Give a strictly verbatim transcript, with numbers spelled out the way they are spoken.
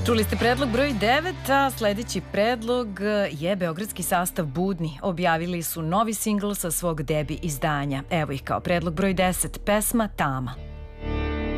Čuli ste predlog broj devet, a sledeći predlog je beogradski sastav Budni. Objavili su novi singl sa svog debi izdanja. Evo ih kao predlog broj deset, pesma Tama.